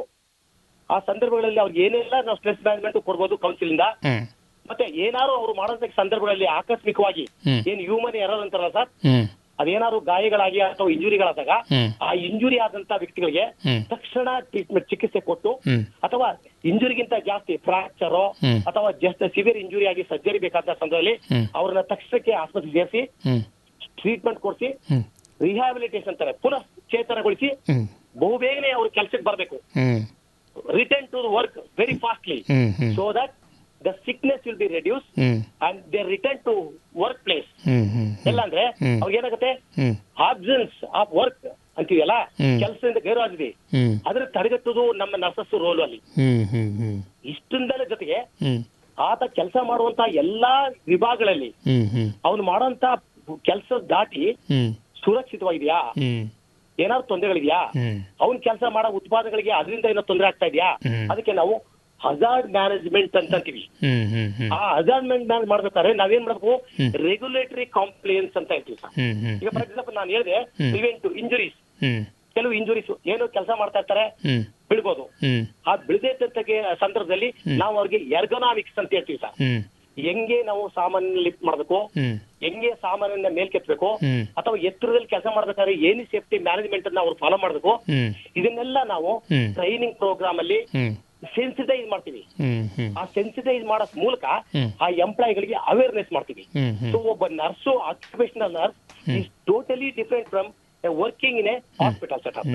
ಆ ಸಂದರ್ಭಗಳಲ್ಲಿ ಅವ್ರಿಗೆ ಏನೆಲ್ಲ ನಾವು ಸ್ಟ್ರೆಸ್ ಮ್ಯಾನೇಜ್ಮೆಂಟ್ ಕೊಡ್ಬೋದು ಕೌನ್ಸಿಲ್ ಇಂದ. ಮತ್ತೆ ಏನಾದ್ರು ಅವ್ರು ಮಾಡುವಂತ ಸಂದರ್ಭಗಳಲ್ಲಿ ಆಕಸ್ಮಿಕವಾಗಿ ಏನ್ ಹ್ಯೂಮನ್ ಎರರ್ ಅಂತಾರಲ್ಲ ಸರ್, ಅದೇನಾದ್ರು ಗಾಯಗಳಾಗಿ ಅಥವಾ ಇಂಜುರಿಗಳಾದಾಗ ಆ ಇಂಜುರಿ ಆದಂತ ವ್ಯಕ್ತಿಗಳಿಗೆ ತಕ್ಷಣ ಟ್ರೀಟ್ಮೆಂಟ್ ಚಿಕಿತ್ಸೆ ಕೊಟ್ಟು, ಅಥವಾ ಇಂಜುರಿಗಿಂತ ಜಾಸ್ತಿ ಫ್ರಾಕ್ಚರ್ ಅಥವಾ ಜಸ್ಟ್ ಸಿವಿಯರ್ ಇಂಜುರಿ ಆಗಿ ಸರ್ಜರಿ ಬೇಕಾದ ಸಂದರ್ಭದಲ್ಲಿ ಅವ್ರನ್ನ ತಕ್ಷಣಕ್ಕೆ ಆಸ್ಪತ್ರೆಗೆ ಸೇರಿಸಿ ಟ್ರೀಟ್ಮೆಂಟ್ ಕೊಡಿಸಿ ರಿಹ್ಯಾಬಿಲಿಟೇಷನ್ ಅಂತಾರೆ, ಪುನಃ ಚೇತನಗೊಳಿಸಿ ಬಹುಬೇಗನೆ ಅವ್ರ ಕೆಲ್ಸಕ್ಕೆ ಬರಬೇಕು. Return to work very fastly so that the sickness will be reduced and they return to workplace. ಎಲ್ಲ ಅಂದ್ರೆ ಅವ್ರಿಗೆ ಏನಾಗುತ್ತೆ, absence of work ಅಂತೀವಲ್ಲ, ಕೆಲಸದಿಂದ ಗೈರುಹಾಜರಿ, ಅದ್ರ ತಡೆಗಟ್ಟುವುದು ನಮ್ಮ ನರ್ಸಸ್ ರೋಲ್ ಅಲ್ಲಿ. ಇಷ್ಟೊಂದರ ಜೊತೆಗೆ ಆತ ಕೆಲಸ ಮಾಡುವಂತ ಎಲ್ಲಾ ವಿಭಾಗಗಳಲ್ಲಿ ಅವನು ಮಾಡುವಂತ ಕೆಲಸ ದಾಟಿ ಸುರಕ್ಷಿತವಾಗಿದೆಯಾ, ಏನಾದ್ರು ತೊಂದರೆಗಳಿದೆಯಾ, ಅವನ್ ಕೆಲಸ ಮಾಡೋ ಉತ್ಪಾದನೆಗಳಿಗೆ ಅದರಿಂದ ಏನೋ ತೊಂದರೆ ಆಗ್ತಾ ಇದೆಯಾ, ಅದಕ್ಕೆ ನಾವು ಹಜಾರ್ಡ್ ಮ್ಯಾನೇಜ್ಮೆಂಟ್ ಅಂತ ಅಂತೀವಿ. ಆ ಹಜಾರ್ಡ್ ಮ್ಯಾನೇಜ್ ಮಾಡ್ಬೇಕಾದ್ರೆ ನಾವೇನ್ ಮಾಡಬೇಕು, ರೆಗ್ಯುಲೇಟರಿ ಕಾಂಪ್ಲಿಯನ್ಸ್ ಅಂತ ಹೇಳ್ತೀವಿ ಸರ್. ಈಗ ಫಾರ್ ಎಕ್ಸಾಂಪಲ್ ನಾನು ಹೇಳಿದೆ ಪ್ರಿವೆಂಟಿವ್ ಇಂಜುರೀಸ್, ಕೆಲವು ಇಂಜುರೀಸ್ ಏನು ಕೆಲಸ ಮಾಡ್ತಾ ಇರ್ತಾರೆ, ಬೀಳ್ಬೋದು. ಆ ಬಿಳದೆ ಸಂದರ್ಭದಲ್ಲಿ ನಾವು ಅವ್ರಿಗೆ ಎರ್ಗೊನಾಮಿಕ್ಸ್ ಅಂತ ಹೇಳ್ತೀವಿ ಸರ್. ಹೆಂಗೆ ನಾವು ಸಾಮಾನ್ಯ ಲಿಫ್ಟ್ ಮಾಡ್ಬೇಕು, ಹೆಂಗೆ ಸಾಮಾನ್ಯನ ಮೇಲ್ಕೆತ್ತಬೇಕು, ಅಥವಾ ಎತ್ತರದಲ್ಲಿ ಕೆಲಸ ಮಾಡ್ಬೇಕಾದ್ರೆ ಏನಿ ಸೇಫ್ಟಿ ಮ್ಯಾನೇಜ್ಮೆಂಟ್ ಅನ್ನ ಅವ್ರು ಫಾಲೋ ಮಾಡ್ಬೇಕು. ಇದನ್ನೆಲ್ಲ ನಾವು ಟ್ರೈನಿಂಗ್ ಪ್ರೋಗ್ರಾಮ್ ಅಲ್ಲಿ ಸೆನ್ಸಿಟೈಸ್ ಮಾಡ್ತೀವಿ. ಆ ಸೆನ್ಸಿಟೈಸ್ ಮಾಡೋ ಮೂಲಕ ಆ ಎಂಪ್ಲಾಯಿಗಳಿಗೆ ಅವೇರ್ನೆಸ್ ಮಾಡ್ತೀವಿ. ಸೊ ಒಬ್ಬ nurse, occupational nurse is totally different from working in a hospital setup.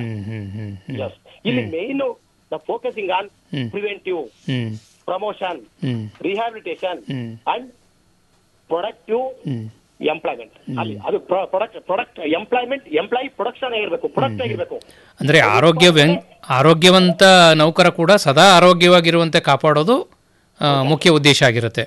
ಇಲ್ಲಿ main the focusing on preventive, promotion, rehabilitation and productive employment. ಅಲ್ಲಿ ಅದು product product employment employee production ಆಗಿರ್ಬೇಕು, ಪ್ರೊಡಕ್ಟ್ ಆಗಿರ್ಬೇಕು. ಅಂದ್ರೆ ಆರೋಗ್ಯ ಆರೋಗ್ಯವಂತ ನೌಕರ ಕೂಡ ಸದಾ ಆರೋಗ್ಯವಾಗಿರುವಂತೆ ಕಾಪಾಡೋದು ಮುಖ್ಯ ಉದ್ದೇಶ ಆಗಿರುತ್ತೆ.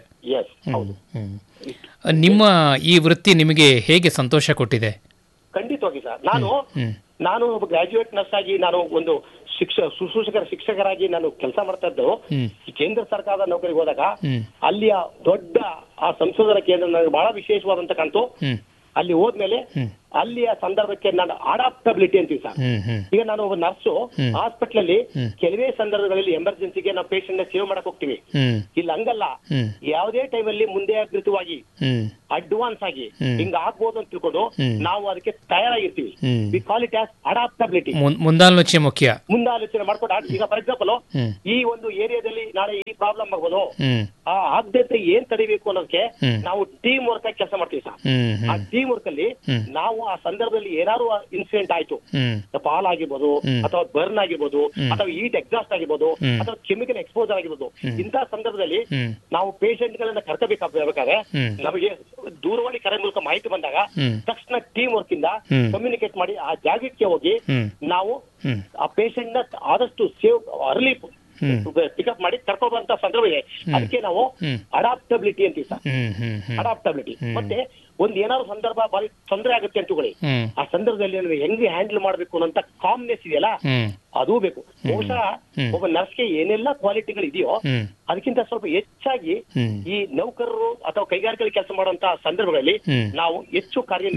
ನಿಮ್ಮ ಈ ವೃತ್ತಿ ನಿಮಗೆ ಹೇಗೆ ಸಂತೋಷ ಕೊಟ್ಟಿದೆ? ಖಂಡಿತವಾಗಿ ಸರ್, ನಾನು ನಾನು ಒಬ್ಬ ಗ್ರಾಜ್ಯುಯೇಟ್ ನರ್ಸ್ ಆಗಿ ನಾನು ಒಂದು ಶಿಕ್ಷ ಶುಶ್ರೂಷಕರ ಶಿಕ್ಷಕರಾಗಿ ನಾನು ಕೆಲಸ ಮಾಡ್ತಾ ಇದ್ದು ಕೇಂದ್ರ ಸರ್ಕಾರದ ನೌಕರಿಗೆ ಹೋದಾಗ ಅಲ್ಲಿಯ ದೊಡ್ಡ ಆ ಸಂಶೋಧನಾ ಕೇಂದ್ರ ನನಗೆ ಬಹಳ ವಿಶೇಷವಾದಂತ ಕಾಣ್ತು. ಅಲ್ಲಿ ಹೋದ್ಮೇಲೆ ಅಲ್ಲಿಯ ಸಂದರ್ಭಕ್ಕೆ ನಾನು ಅಡಾಪ್ಟಬಿಲಿಟಿ ಅಂತೀವಿ ಸರ್. ಈಗ ನಾನು ಒಬ್ಬ ನರ್ಸು ಹಾಸ್ಪಿಟಲ್ ಅಲ್ಲಿ ಕೆಲವೇ ಸಂದರ್ಭಗಳಲ್ಲಿ ಎಮರ್ಜೆನ್ಸಿಗೆ ನಾವು ಪೇಷಂಟ್ ನ ಸೇವ್ ಮಾಡಕ್ ಹೋಗ್ತೀವಿ. ಇಲ್ಲಿ ಹಂಗಲ್ಲ, ಯಾವುದೇ ಟೈಮ್ ಅಲ್ಲಿ ಮುಂದೆ ಅಗ್ರಿತವಾಗಿ ಅಡ್ವಾನ್ಸ್ ಆಗಿ ಹಿಂಗ ಆಗ್ಬೋದು ಅಂತ ತಿಳ್ಕೊಂಡು ನಾವು ಅದಕ್ಕೆ ತಯಾರಾಗಿರ್ತೀವಿ. We call it as adaptability. ಮುಂದಾಲೋಚನೆ ಮುಖ್ಯ. ಮುಂದಾಲೋಚನೆ ಮಾಡ್ಕೊಂಡು ಈಗ ಫಾರ್ ಎಕ್ಸಾಂಪಲ್ ಈ ಒಂದು ಏರಿಯಾದಲ್ಲಿ ನಾಳೆ ಈ ಪ್ರಾಬ್ಲಮ್ ಆಗ್ಬೋದು, ಆ ಆಗದೆ ಏನ್ ತಡಿಬೇಕು ಅನ್ನೋದಕ್ಕೆ ನಾವು ಟೀಮ್ ವರ್ಕ್ ಆಗಿ ಕೆಲಸ ಮಾಡ್ತೀವಿ ಸರ್. ಆ ಟೀಮ್ ವರ್ಕ್ ಅಲ್ಲಿ ನಾವು ಆ ಸಂದರ್ಭದಲ್ಲಿ ಏನಾದ್ರು ಇನ್ಸಿಡೆಂಟ್ ಆಯ್ತು, ಪಾಲ್ ಆಗಿರ್ಬೋದು ಅಥವಾ ಬರ್ನ್ ಆಗಿರ್ಬೋದು ಅಥವಾ ಹೀಟ್ ಎಕ್ಸಾಸ್ಟ್ ಆಗಿರ್ಬೋದು ಅಥವಾ ಕೆಮಿಕಲ್ ಎಕ್ಸ್ಪೋಜರ್ ಆಗಿರ್ಬೋದು, ಇಂತಹ ಸಂದರ್ಭದಲ್ಲಿ ನಾವು ಪೇಷಂಟ್ ಗಳನ್ನ ಕರ್ಕಬೇಕಾಗಬೇಕಾದ್ರೆ ನಮಗೆ ದೂರವಾಣಿ ಕರೆ ಮೂಲಕ ಮಾಹಿತಿ ಬಂದಾಗ ತಕ್ಷಣ ಟೀಮ್ ವರ್ಕ್ ಇಂದ ಕಮ್ಯುನಿಕೇಟ್ ಮಾಡಿ ಆ ಜಾಗಕ್ಕೆ ಹೋಗಿ ನಾವು ಆ ಪೇಷಂಟ್ ನ ಆದಷ್ಟು ಸೇವ್ ಅರ್ಲಿ ಪಿಕಪ್ ಮಾಡಿ ಕರ್ಕೊಂಬಂತ ಸಂದರ್ಭ ಇದೆ. ಅದಕ್ಕೆ ನಾವು ಅಡಾಪ್ಟಬಿಲಿಟಿ ಅಂತೀವಿ ಸರ್. ಅಡಾಪ್ಟಬಿಲಿಟಿ ಮತ್ತೆ ಒಂದ್ ಏನಾದ್ರು ಸಂದರ್ಭ ಬಾರಿ ತೊಂದರೆ ಆಗುತ್ತೆ ಅಂತ ತಗೊಳ್ಳಿ, ಆ ಸಂದರ್ಭದಲ್ಲಿ ನಾವು ಹೆಂಗೆ ಹ್ಯಾಂಡಲ್ ಮಾಡ್ಬೇಕು ಅನ್ನೋಂತ ಕಾಮ್ನೆಸ್ ಇದೆಯಲ್ಲ ಅದೂ ಬೇಕು. ಬಹುಶಃ ಒಬ್ಬ ನರ್ಸ್ಗೆ ಏನೆಲ್ಲಾ ಕ್ವಾಲಿಟಿಗಳು ಇದೆಯೋ ಅದಕ್ಕಿಂತ ಸ್ವಲ್ಪ ಹೆಚ್ಚಾಗಿ ಈ ನೌಕರರು ಅಥವಾ ಕೈಗಾರಿಕೆಗಳಲ್ಲಿ ಕೆಲಸ ಮಾಡುವಂತ ಸಂದರ್ಭಗಳಲ್ಲಿ ನಾವು ಹೆಚ್ಚು ಕಾರ್ಯ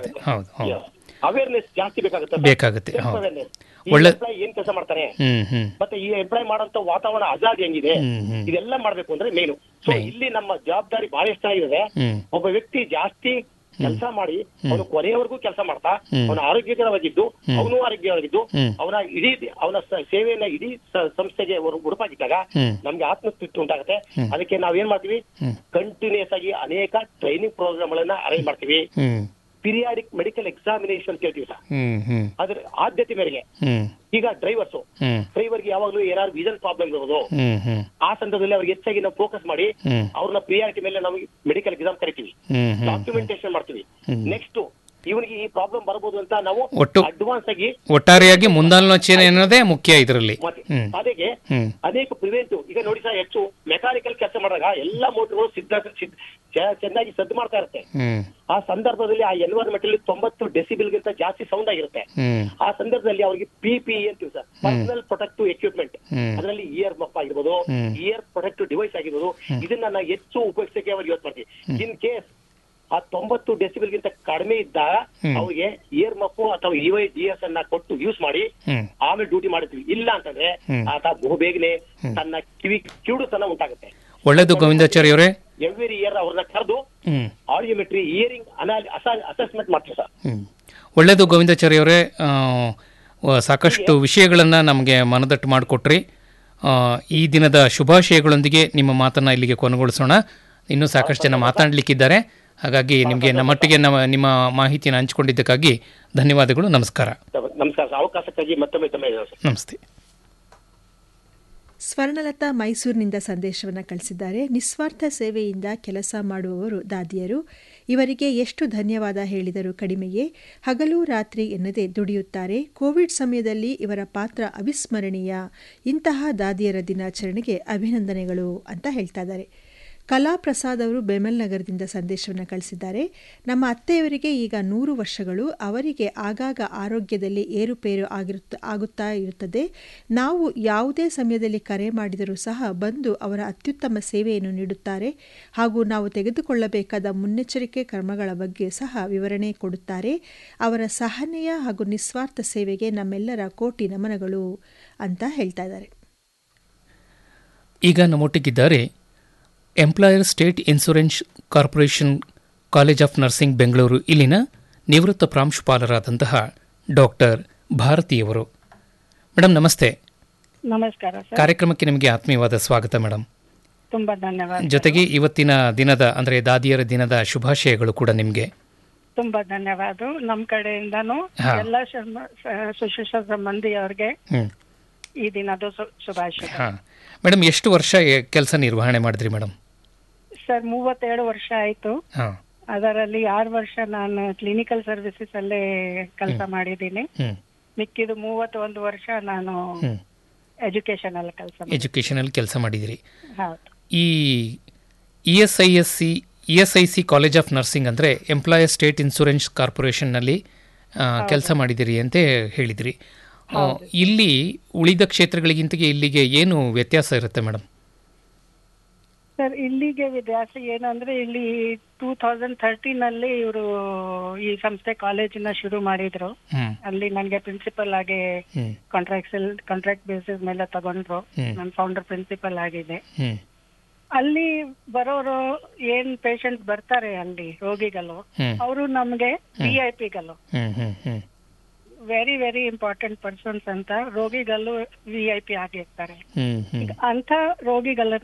ಅವೇರ್ನೆಸ್ ಜಾಸ್ತಿ ಬೇಕಾಗುತ್ತೆ ಬೇಕಾಗುತ್ತೆ ಒಳ್ಳೆ ಏನ್ ಕೆಲಸ ಮಾಡ್ತಾರೆ ಮತ್ತೆ ಈ ಎಂಪ್ಲಾಯ್ ಮಾಡೋಂತ ವಾತಾವರಣ ಅಜಾದ್ ಹೆಂಗಿದೆ ಇದೆಲ್ಲ ಮಾಡ್ಬೇಕು ಅಂದ್ರೆ ಮೇನು. ಸೊ ಇಲ್ಲಿ ನಮ್ಮ ಜವಾಬ್ದಾರಿ ಬಹಳ ಚೆನ್ನಾಗಿದೆ. ಒಬ್ಬ ವ್ಯಕ್ತಿ ಜಾಸ್ತಿ ಕೆಲಸ ಮಾಡಿ ಅವನು ಕೊನೆಯವರೆಗೂ ಕೆಲಸ ಮಾಡ್ತಾ ಅವನ ಆರೋಗ್ಯಕರವಾಗಿದ್ದು ಅವನು ಆರೋಗ್ಯವಾಗಿದ್ದು ಅವನ ಇಡೀ ಅವನ ಸೇವೆಯನ್ನ ಇಡೀ ಸಂಸ್ಥೆಗೆ ಉಡುಪಾಗಿದ್ದಾಗ ನಮ್ಗೆ ಆತ್ಮತೃಪ್ತಿ ಉಂಟಾಗುತ್ತೆ. ಅದಕ್ಕೆ ನಾವ್ ಏನ್ ಮಾಡ್ತೀವಿ, ಕಂಟಿನ್ಯೂಸ್ ಆಗಿ ಅನೇಕ ಟ್ರೈನಿಂಗ್ ಪ್ರೋಗ್ರಾಮ್ ಗಳನ್ನ ಅರೇಂಜ್ ಮಾಡ್ತೀವಿ. ಪಿರಿಯಾಡಿಕ್ ಮೆಡಿಕಲ್ ಎಕ್ಸಾಮಿನೇಷನ್ ಕೇಳ್ತೀವಿ ಸರ್. ಅದ್ರ ಆದ್ಯತೆ ಮೇರೆಗೆ ಈಗ ಡ್ರೈವರ್ಸ್ ಡ್ರೈವರ್ಗೆ ಯಾವಾಗ್ಲೂ ಏನಾದ್ರು ವಿಷನ್ ಪ್ರಾಬ್ಲಮ್ ಇರೋದು, ಆ ಸಂದರ್ಭದಲ್ಲಿ ಅವ್ರಿಗೆ ಹೆಚ್ಚಾಗಿ ನಾವು ಫೋಕಸ್ ಮಾಡಿ ಅವ್ರನ್ನ ಪ್ರಿಯಾರಿಟಿ ಮೇಲೆ ನಾವು ಮೆಡಿಕಲ್ ಎಕ್ಸಾಮ್ ಕರಿತೀವಿ, ಡಾಕ್ಯುಮೆಂಟೇಶನ್ ಮಾಡ್ತೀವಿ. ನೆಕ್ಸ್ಟ್ ಇವನಿಗೆ ಈ ಪ್ರಾಬ್ಲಮ್ ಬರಬಹುದು ಅಂತ ನಾವು ಅಡ್ವಾನ್ಸ್ ಆಗಿ ಒಟ್ಟಾರೆಯಾಗಿ ಮುಂದಾಲೋಚನೆ ಅನ್ನೋದೇ ಮುಖ್ಯ ಇದರಲ್ಲಿ. ಅದೇಗೆ ಅನೇಕ ಪ್ರಿವೆಂಟಿವ್ ಈಗ ನೋಡಿ ಸರ್, ಹೆಚ್ಚು ಮೆಕ್ಯಾನಿಕಲ್ ಕೆಲಸ ಮಾಡಿದಾಗ ಎಲ್ಲಾ ಮೋಟರ್ಗಳು ಸಿದ್ಧ ಚೆನ್ನಾಗಿ ಸದ್ದು ಮಾಡ್ತಾ ಇರುತ್ತೆ. ಆ ಸಂದರ್ಭದಲ್ಲಿ ಆ ಎನ್ವೈರನ್ಮೆಂಟ್ ಅಲ್ಲಿ ತೊಂಬತ್ತು ಡೆಸಿಬಿಲ್ ಗಿಂತ ಜಾಸ್ತಿ ಸೌಂಡ್ ಆಗಿರುತ್ತೆ. ಆ ಸಂದರ್ಭದಲ್ಲಿ ಅವ್ರಿಗೆ ಪಿ ಪಿ ಅಂತೀವಿ ಸರ್, ಪರ್ಸನಲ್ ಪ್ರೊಟೆಕ್ಟಿವ್ ಎಕ್ವಿಪ್ಮೆಂಟ್. ಅದರಲ್ಲಿ ಇಯರ್ ಮಫ್ ಆಗಿರ್ಬೋದು, ಇಯರ್ ಪ್ರೊಟೆಕ್ಟಿವ್ ಡಿವೈಸ್ ಆಗಿರ್ಬೋದು, ಇದನ್ನ ನಾವು ಹೆಚ್ಚು ಉಪಯೋಗಿಸಕ್ಕೆ ಅವ್ರಿಗೆ ಯೂಸ್ ಮಾಡ್ತೀವಿ. ಇನ್ ಕೇಸ್ ಆ ತೊಂಬತ್ತು ಡೆಸಿಬಲ್ ಗಿಂತ ಕಡಿಮೆ ಇದ್ದಾಗ ಅವ್ರಿಗೆ ಇಯರ್ ಮಫ್ ಅಥವಾ ಇವೈ ಜಿ ಎಸ್ ಅನ್ನ ಕೊಟ್ಟು ಯೂಸ್ ಮಾಡಿ ಆಮೇಲೆ ಡ್ಯೂಟಿ ಮಾಡ್ತೀವಿ. ಇಲ್ಲ ಅಂತಂದ್ರೆ ಆತ ಬಹು ಬೇಗನೆ ತನ್ನ ಕಿವಿ ಕಿವುಡುತನ ಉಂಟಾಗುತ್ತೆ. ಒಳ್ಳೇದು ಗೋವಿಂದಾಚಾರ್ಯ ಅವರೇ. ಎವ್ರಿ ಇಯರ್ ಅವ್ರನ್ನ ಕರೆದು ಆಡಿಯೋಮೆಟ್ರಿ ಇಯರಿಂಗ್ ಅಸೆಸ್ಮೆಂಟ್ ಮಾಡ್ತೀವಿ ಸರ್. ಒಳ್ಳೇದು ಗೋವಿಂದಾಚಾರ್ಯ ಅವರೇ, ಸಾಕಷ್ಟು ವಿಷಯಗಳನ್ನ ನಮಗೆ ಮನದಟ್ಟು ಮಾಡಿಕೊಟ್ರಿ. ಈ ದಿನದ ಶುಭಾಶಯಗಳೊಂದಿಗೆ ನಿಮ್ಮ ಮಾತನ್ನ ಇಲ್ಲಿಗೆ ಕೊನೆಗೊಳಿಸೋಣ. ಇನ್ನೂ ಸಾಕಷ್ಟು ಜನ ಮಾತಾಡ್ಲಿಕ್ಕಿದ್ದಾರೆ, ಹಾಗಾಗಿ ನಿಮಗೆ ನಮ್ಮೊಟ್ಟಿಗೆ ನಮ್ಮ ನಿಮ್ಮ ಮಾಹಿತಿಯನ್ನು ಹಂಚಿಕೊಂಡಿದ್ದಕ್ಕಾಗಿ ಧನ್ಯವಾದಗಳು. ನಮಸ್ಕಾರ. ನಮಸ್ಕಾರ. ಅವಕಾಶಕ್ಕಾಗಿ ಮತ್ತೊಮ್ಮೆ ನಮಸ್ತೆ. ಸ್ವರ್ಣಲತಾ ಮೈಸೂರಿನಿಂದ ಸಂದೇಶವನ್ನು ಕಳಿಸಿದ್ದಾರೆ. ನಿಸ್ವಾರ್ಥ ಸೇವೆಯಿಂದ ಕೆಲಸ ಮಾಡುವವರು ದಾದಿಯರು. ಇವರಿಗೆ ಎಷ್ಟು ಧನ್ಯವಾದ ಹೇಳಿದರೂ ಕಡಿಮೆಯೇ. ಹಗಲು ರಾತ್ರಿ ಎನ್ನದೇ ದುಡಿಯುತ್ತಾರೆ. ಕೋವಿಡ್ ಸಮಯದಲ್ಲಿ ಇವರ ಪಾತ್ರ ಅವಿಸ್ಮರಣೀಯ. ಇಂತಹ ದಾದಿಯರ ದಿನಾಚರಣೆಗೆ ಅಭಿನಂದನೆಗಳು ಅಂತ ಹೇಳ್ತಾ ಇದ್ದಾರೆ. ಕಲಾಪ್ರಸಾದ್ ಅವರು ಬೆಮಲ್ ನಗರದಿಂದ ಸಂದೇಶವನ್ನು ಕಳಿಸಿದ್ದಾರೆ. ನಮ್ಮ ಅತ್ತೆಯವರಿಗೆ ಈಗ ನೂರು ವರ್ಷಗಳು. ಅವರಿಗೆ ಆಗಾಗ ಆರೋಗ್ಯದಲ್ಲಿ ಏರುಪೇರು ಆಗಿರುತ್ತ ಆಗುತ್ತಾ ಇರುತ್ತದೆ. ನಾವು ಯಾವುದೇ ಸಮಯದಲ್ಲಿ ಕರೆ ಮಾಡಿದರೂ ಸಹ ಬಂದು ಅವರ ಅತ್ಯುತ್ತಮ ಸೇವೆಯನ್ನು ನೀಡುತ್ತಾರೆ ಹಾಗೂ ನಾವು ತೆಗೆದುಕೊಳ್ಳಬೇಕಾದ ಮುನ್ನೆಚ್ಚರಿಕೆ ಕ್ರಮಗಳ ಬಗ್ಗೆ ಸಹ ವಿವರಣೆ ಕೊಡುತ್ತಾರೆ. ಅವರ ಸಹನೆಯ ಹಾಗೂ ನಿಸ್ವಾರ್ಥ ಸೇವೆಗೆ ನಮ್ಮೆಲ್ಲರ ಕೋಟಿ ನಮನಗಳು ಅಂತ ಹೇಳ್ತಾ ಇದ್ದಾರೆ. ಈಗ ನಮ್ಮೊಟ್ಟಿಗಿದ್ದಾರೆ employer state insurance corporation college of nursing Bengaluru ಇಲ್ಲಿನ ನಿವೃತ್ತ ಪ್ರಾಂಶುಪಾಲರಾದಂತಹ ಡಾಕ್ಟರ್ ಭಾರತಿಯವರು. ಮೇಡಮ್ ನಮಸ್ತೆ. ನಮಸ್ಕಾರ. ಕಾರ್ಯಕ್ರಮಕ್ಕೆ ನಿಮಗೆ ಆತ್ಮೀಯವಾದ ಸ್ವಾಗತ ಮೇಡಮ್. ತುಂಬಾ ಧನ್ಯವಾದ. ಜೊತೆಗೆ ಇವತ್ತಿನ ದಿನದ ಅಂದರೆ ದಾದಿಯರ ದಿನದ ಶುಭಾಶಯಗಳು ಕೂಡ ನಿಮಗೆ. ತುಂಬಾ ಧನ್ಯವಾದ. ನಮ್ಮ ಕಡೆಯಿಂದನೂ ಎಲ್ಲ ಸುಶಿಕ್ಷ ಸಂಬಂಧಿಯವರಿಗೆ ಈ ದಿನದ ಶುಭಾಶಯ. ಮೇಡಮ್ ಎಷ್ಟು ವರ್ಷ ಕೆಲಸ ನಿರ್ವಹಣೆ ಮಾಡಿದ್ರಿ ಮೇಡಮ್? ಸರ್ ಮೂವತ್ತೆರಡು ವರ್ಷ ಆಯ್ತು. ಅದರಲ್ಲಿ ಆರು ವರ್ಷ ನಾನು ಕ್ಲಿನಿಕಲ್ ಸರ್ವಿಸಸ್ ಅಲ್ಲೇ ಕೆಲಸ ಮಾಡಿದ್ದೀನಿ. ಮಿಕ್ಕಿದು ಮೂವತ್ತೊಂದು ವರ್ಷ ನಾನು ಎಜುಕೇಶನ್ ಅಲ್ಲಿ ಕೆಲಸ ಎಜುಕೇಶನ್ ಅಲ್ಲಿ ಕೆಲಸ ಮಾಡಿದಿರಿ. ಹೌದು. ಈ E S I S C E S I C college of nursing ಅಂದರೆ ಎಂಪ್ಲಾಯರ್ ಸ್ಟೇಟ್ ಇನ್ಶೂರೆನ್ಸ್ ಕಾರ್ಪೊರೇಷನ್ನಲ್ಲಿ ಕೆಲಸ ಮಾಡಿದಿರಿ ಅಂತ ಹೇಳಿದ್ರಿ. ಇಲ್ಲಿ ಉಳಿದ ಕ್ಷೇತ್ರಗಳಿಗಿಂತ ಇಲ್ಲಿಗೆ ಏನು ವ್ಯತ್ಯಾಸ ಇರುತ್ತೆ ಮೇಡಮ್? ಸರ್ ಇಲ್ಲಿಗೆ ವಿದ್ಯಾಸ ಏನಂದ್ರೆ ಇಲ್ಲಿ ಟೂ ತೌಸಂಡ್ ಥರ್ಟೀನ್ ಅಲ್ಲಿ ಇವರು ಈ ಸಂಸ್ಥೆ ಕಾಲೇಜಿನ ಶುರು ಮಾಡಿದ್ರು. ಅಲ್ಲಿ ನನಗೆ ಪ್ರಿನ್ಸಿಪಲ್ ಆಗಿ ಕಾಂಟ್ರಾಕ್ಟ್ ಕಾಂಟ್ರಾಕ್ಟ್ ಬೇಸಿಸ್ ಮೇಲೆ ತಗೊಂಡ್ರು. ನಾನು ಫೌಂಡರ್ ಪ್ರಿನ್ಸಿಪಲ್ ಆಗಿದೆ. ಅಲ್ಲಿ ಬರೋರು ಏನ್ ಪೇಷಂಟ್ ಬರ್ತಾರೆ ಅಲ್ಲಿ ರೋಗಿಗಳು, ಅವರು ನಮ್ಗೆ V I ಪಿಗಳು, very very important persons ಅಂತ ರೋಗಿಗಳು ವಿ ಐ ಪಿ ಆಗಿರ್ತಾರೆ. ಅಂತ ರೋಗಿಗಳನ್ನ